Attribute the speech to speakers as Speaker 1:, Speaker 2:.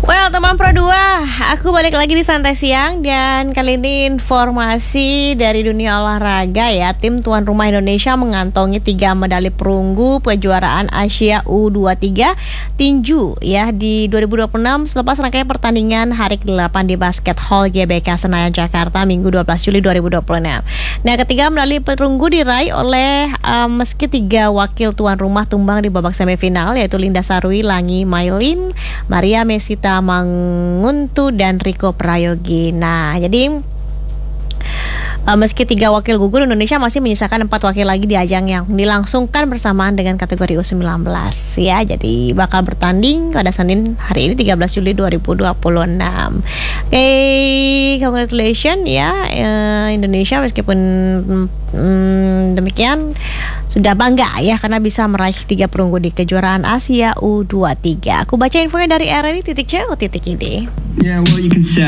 Speaker 1: Well, teman Pro 2, aku balik lagi di Santai Siang. Dan kali ini informasi dari dunia olahraga ya. Tim tuan rumah Indonesia mengantongi 3 medali perunggu kejuaraan Asia U23 tinju ya di 2026 selepas rangkaian pertandingan hari ke-8 di Basket Hall GBK Senayan Jakarta Minggu 12 Juli 2026. Nah, ketiga medali perunggu diraih oleh meski 3 wakil tuan rumah tumbang di babak semifinal, yaitu Linda Sarwi, Langi Mailin, Maria Mesita Manguntu, dan Riko Prayogi. Nah, jadi meski 3 wakil gugur, Indonesia masih menyisakan 4 wakil lagi di ajang yang dilangsungkan bersamaan dengan kategori U19 ya. Jadi bakal bertanding pada Senin hari ini 13 Juli 2026. Congratulations ya Indonesia, meskipun demikian sudah bangga ya karena bisa meraih 3 perunggu di kejuaraan Asia U23. Aku baca infonya dari RRI.co.id.
Speaker 2: Yeah, well, you can say